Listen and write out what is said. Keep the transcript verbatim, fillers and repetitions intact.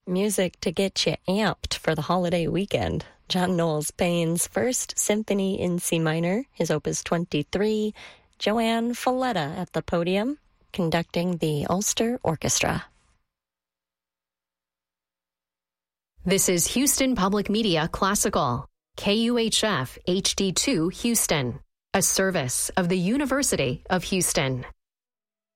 Music to get you amped for the holiday weekend. John Knowles Payne's First Symphony in C minor, his opus twenty-three, Joanne Falletta at the podium, conducting the Ulster Orchestra. This is Houston Public Media Classical, K U H F H D two Houston, a service of the University of Houston.